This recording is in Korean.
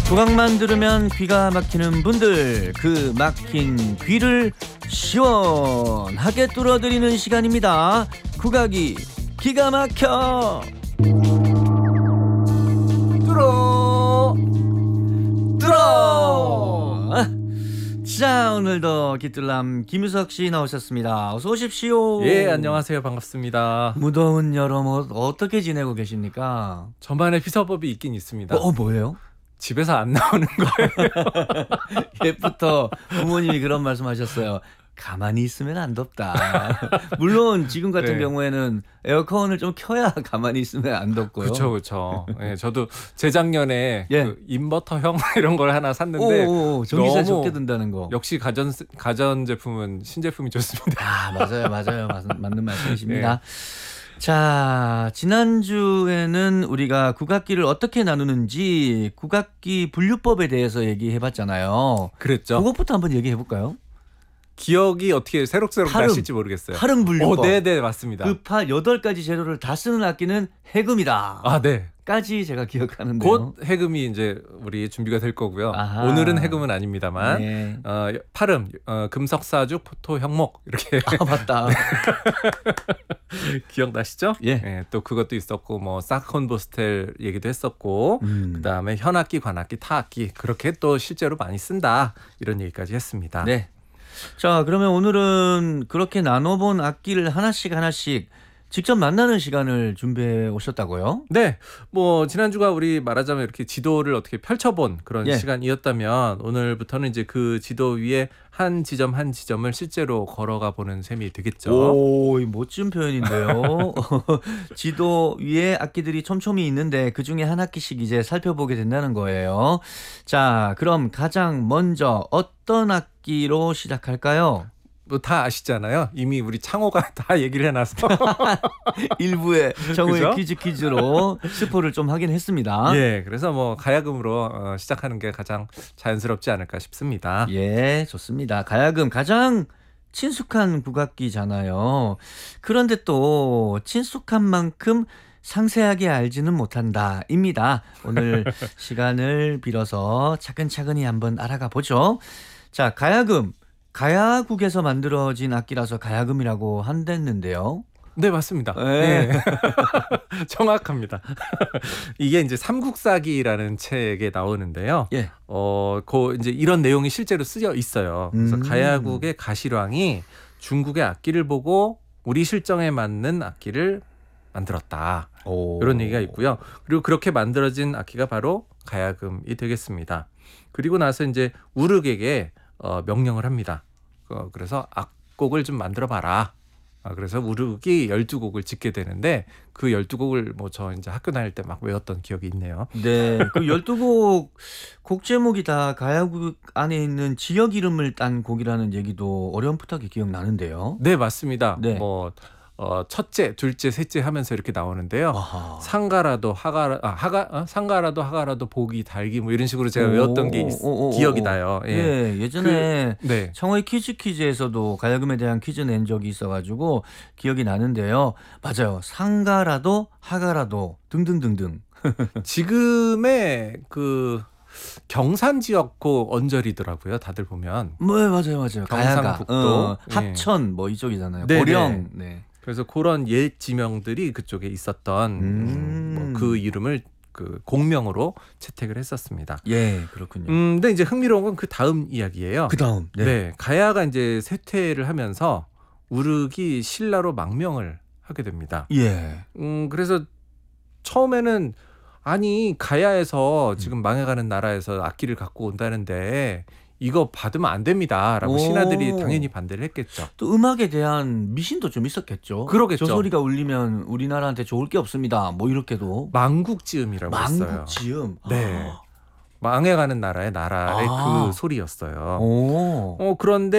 국악만 들으면 귀가 막히는 분들, 그 막힌 귀를 시원하게 뚫어드리는 시간입니다. 국악이 기가 막혀 뚫어. 자, 오늘도 기뚤남 김유석 씨 나오셨습니다. 어서 오십시오. 예, 안녕하세요. 반갑습니다. 무더운 여름 어떻게 지내고 계십니까? 저만의 피서법이 있긴 있습니다. 뭐예요? 집에서 안 나오는 거예요. 옛부터 부모님이 그런 말씀하셨어요. 가만히 있으면 안 덥다. 물론 지금 같은 네. 경우에는 에어컨을 좀 켜야 가만히 있으면 안 덥고요. 그렇죠. 예, 저도 재작년에 예. 그 인버터형 이런 걸 하나 샀는데 전기세 너무 적게 든다는 거. 역시 가전 제품은 신제품이 좋습니다. 맞아요. 맞는 말씀이십니다. 자, 지난주에는 우리가 국악기를 어떻게 나누는지 국악기 분류법에 대해서 얘기해봤잖아요. 그랬죠. 그것부터 한번 얘기해볼까요? 기억이 어떻게 새록새록 나실지 모르겠어요. 팔음 분류법. 네, 맞습니다. 그 8가지 재료를 다 쓰는 악기는 해금이다. 아, 네. 까지 제가 기억하는데요. 곧 해금이 이제 우리 준비가 될 거고요. 아하. 오늘은 해금은 아닙니다만 네. 팔음, 금석사죽, 포토, 형목 이렇게 맞다. 기억나시죠? 예. 예, 또 그것도 있었고 뭐 사콘보스텔 얘기도 했었고 그다음에 현악기, 관악기, 타악기 그렇게 또 실제로 많이 쓴다 이런 얘기까지 했습니다. 네. 자, 그러면 오늘은 그렇게 나눠본 악기를 하나씩 직접 만나는 시간을 준비해 오셨다고요? 네, 뭐 지난주가 우리 말하자면 이렇게 지도를 어떻게 펼쳐본 그런 예. 시간이었다면 오늘부터는 이제 그 지도 위에 한 지점을 실제로 걸어가 보는 셈이 되겠죠. 오, 멋진 표현인데요. 지도 위에 악기들이 촘촘히 있는데 그 중에 한 악기씩 이제 살펴보게 된다는 거예요. 자, 그럼 가장 먼저 어떤 악기로 시작할까요? 뭐 다 아시잖아요. 이미 우리 창호가 다 얘기를 해놔서 일부의 정우의 그죠? 퀴즈로 스포를 좀 하긴 했습니다. 예, 그래서 뭐 가야금으로 시작하는 게 가장 자연스럽지 않을까 싶습니다. 예, 좋습니다. 가야금 가장 친숙한 국악기잖아요. 그런데 또 친숙한 만큼 상세하게 알지는 못한다입니다. 오늘 시간을 빌어서 차근차근히 한번 알아가 보죠. 자, 가야금. 가야국에서 만들어진 악기라서 가야금이라고 한댔는데요. 네, 맞습니다. 네. 네. 정확합니다. 이게 이제 삼국사기라는 책에 나오는데요. 예. 이제 이런 내용이 실제로 쓰여 있어요. 그래서 가야국의 가시랑이 중국의 악기를 보고 우리 실정에 맞는 악기를 만들었다. 이런 얘기가 있고요. 그리고 그렇게 만들어진 악기가 바로 가야금이 되겠습니다. 그리고 나서 이제 우르에게 명령을 합니다. 그래서 악곡을 좀 만들어 봐라. 그래서 우르기 12곡을 짓게 되는데 그 12곡을 뭐 저 이제 학교 다닐 때 막 외웠던 기억이 있네요. 네. 그 12곡 곡 제목이 다 가야국 안에 있는 지역 이름을 딴 곡이라는 얘기도 어렴풋하게 기억나는데요. 네, 맞습니다. 네. 뭐 첫째, 둘째, 셋째 하면서 이렇게 나오는데요. 아하. 상가라도 상가라도 하가라도 보기 달기 뭐 이런 식으로 제가 외웠던 게 기억이 나요. 예, 예전에 네. 청어의 퀴즈에서도 가야금에 대한 퀴즈 낸 적이 있어가지고 기억이 나는데요. 맞아요. 상가라도 하가라도 등등등등. 지금의 그 경산 지역 그 언저리더라고요. 다들 보면. 뭐 맞아요. 가야가. 경상북도. 합천 뭐 이쪽이잖아요. 네네. 고령. 네. 그래서 그런 옛 지명들이 그쪽에 있었던 뭐 그 이름을 그 공명으로 채택을 했었습니다. 예, 그렇군요. 근데 이제 흥미로운 건 그 다음 이야기예요. 그 다음. 네. 가야가 이제 쇠퇴를 하면서 우르기 신라로 망명을 하게 됩니다. 예. 그래서 처음에는 아니 가야에서 지금 망해가는 나라에서 악기를 갖고 온다는데 이거 받으면 안 됩니다라고 신하들이 당연히 반대를 했겠죠. 또 음악에 대한 미신도 좀 있었겠죠. 그러겠죠. 저 소리가 울리면 우리나라한테 좋을 게 없습니다. 뭐 이렇게도. 망국지음이라고 했어요. 망국지음. 네. 망해가는 나라의 아. 그 소리였어요. 오. 그런데